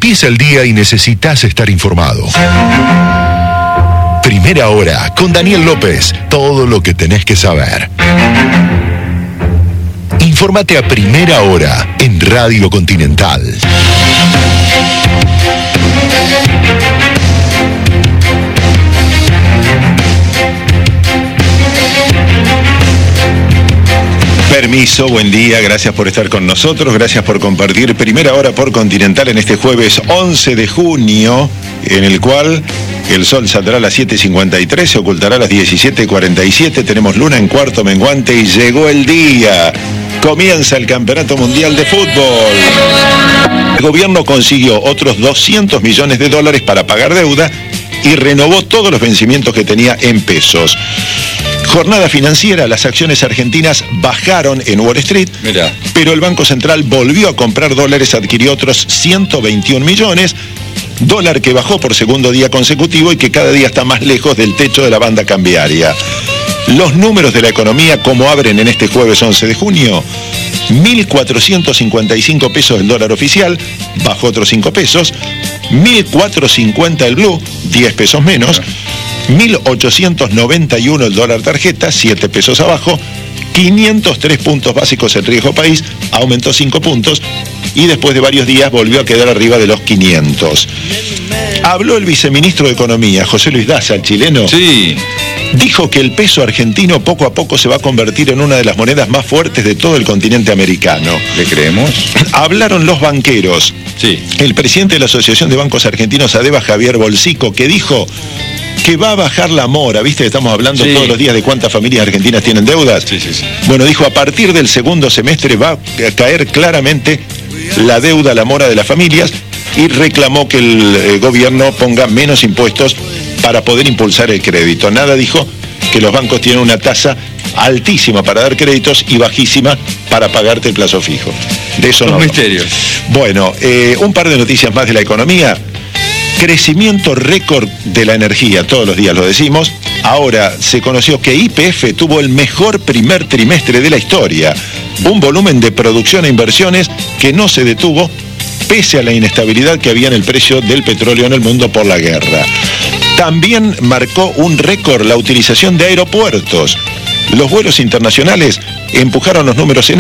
Empieza el día y necesitas estar informado. Primera Hora con Daniel López. Todo lo que tenés que saber. Infórmate a Primera Hora en Radio Continental. Permiso, buen día, gracias por estar con nosotros, gracias por compartir Primera Hora por Continental en este jueves 11 de junio, en el cual el sol saldrá a las 7:53, se ocultará a las 17:47, tenemos luna en cuarto menguante y llegó el día. Comienza el Campeonato Mundial de Fútbol. El gobierno consiguió otros $200 millones para pagar deuda y renovó todos los vencimientos que tenía en pesos. Jornada financiera, las acciones argentinas bajaron en Wall Street, pero el Banco Central volvió a comprar dólares, adquirió otros 121 millones, dólar que bajó por segundo día consecutivo y que cada día está más lejos del techo de la banda cambiaria. Los números de la economía, como abren en este jueves 11 de junio, 1.455 pesos el dólar oficial, bajó otros 5 pesos, 1.450 el blue, 10 pesos menos, 1.891 el dólar tarjeta, 7 pesos abajo, 503 puntos básicos el riesgo país, aumentó 5 puntos y después de varios días volvió a quedar arriba de los 500. Habló el viceministro de Economía, José Luis Daza, el chileno. Sí. Dijo que el peso argentino poco a poco se va a convertir en una de las monedas más fuertes de todo el continente americano. ¿Le creemos? Hablaron los banqueros. Sí. El presidente de la Asociación de Bancos Argentinos, ADEBA, Javier Bolsico, que dijo que va a bajar la mora, ¿viste? Estamos hablando todos los días de cuántas familias argentinas tienen deudas. Sí. Bueno, dijo, a partir del segundo semestre va a caer claramente la deuda, la mora de las familias, y reclamó que el gobierno ponga menos impuestos para poder impulsar el crédito. Nada, dijo, que los bancos tienen una tasa altísima para dar créditos y bajísima para pagarte el plazo fijo. De eso no. Misterios. Bueno, un par de noticias más de la economía. Crecimiento récord de la energía, todos los días lo decimos. Ahora se conoció que YPF tuvo el mejor primer trimestre de la historia. Un volumen de producción e inversiones que no se detuvo pese a la inestabilidad que había en el precio del petróleo en el mundo por la guerra. También marcó un récord la utilización de aeropuertos. Los vuelos internacionales empujaron los números en